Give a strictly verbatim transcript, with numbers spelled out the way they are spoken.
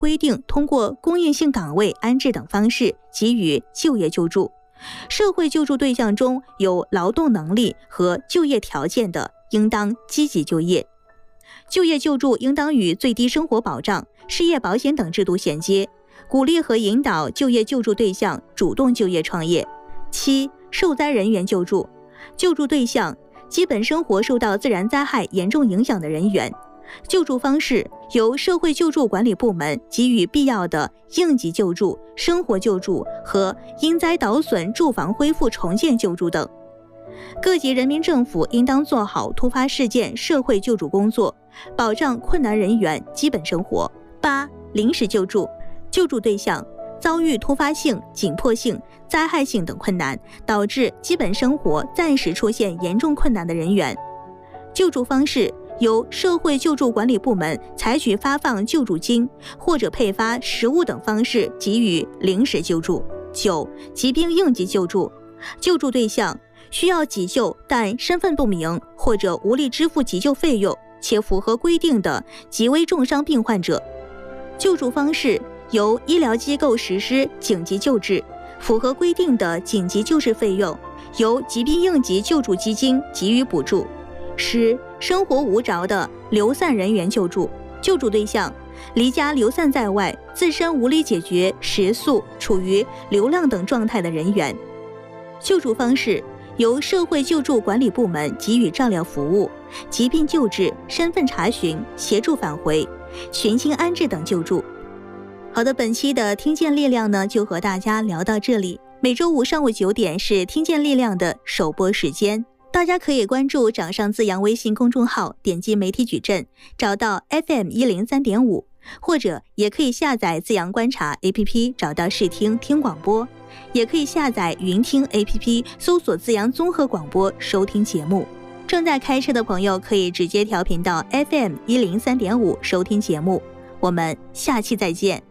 规定通过供应性岗位安置等方式给予就业救助。社会救助对象中有劳动能力和就业条件的，应当积极就业。就业救助应当与最低生活保障、失业保险等制度衔接，鼓励和引导就业救助对象主动就业创业。七、受灾人员救助，救助对象基本生活受到自然灾害严重影响的人员。救助方式由社会救助管理部门给予必要的应急救助、生活救助和因灾倒损住房恢复重建救助等。各级人民政府应当做好突发事件社会救助工作，保障困难人员基本生活。八、临时救助，救助对象遭遇突发性、紧迫性、灾害性等困难，导致基本生活暂时出现严重困难的人员。救助方式由社会救助管理部门采取发放救助金或者配发实物等方式给予临时救助。九、疾病应急救助，救助对象需要急救但身份不明或者无力支付急救费用且符合规定的极危重伤病患者。救助方式由医疗机构实施紧急救治，符合规定的紧急救治费用由疾病应急救助基金给予补助。十、生活无着的流散人员救助，救助对象离家流散在外，自身无力解决食宿，处于流浪等状态的人员。救助方式由社会救助管理部门给予照料服务、疾病救治、身份查询、协助返回、寻亲安置等救助。好的，本期的听见力量呢，就和大家聊到这里。每周五上午九点是听见力量的首播时间，大家可以关注掌上自扬微信公众号，点击媒体矩阵，找到 F M 一零三点五，或者也可以下载自扬观察 A P P， 找到视听听广播，也可以下载云听 A P P， 搜索自扬综合广播收听节目。正在开车的朋友可以直接调频到 F M 一零三点五收听节目。我们下期再见。